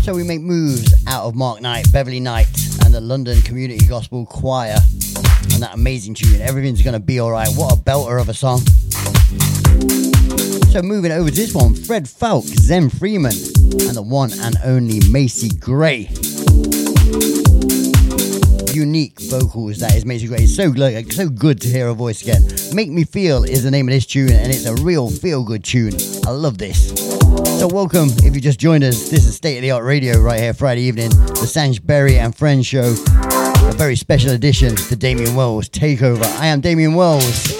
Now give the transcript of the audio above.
So we make moves out of Mark Knight, Beverly Knight, and the London Community Gospel Choir. And that amazing tune, Everything's Gonna Be Alright. What a belter of a song. So moving over to this one, Fred Falk, Zen Freeman, and the one and only Macy Gray. Unique vocals, that is Macy Gray. So good to hear her voice again. Make Me Feel is the name of this tune, and it's a real feel-good tune. I love this. So welcome, if you just joined us, this is State of the Art Radio right here Friday evening, the Sanj Berry and Friends show, a very special edition to Damien Wells Takeover. I am Damien Wells.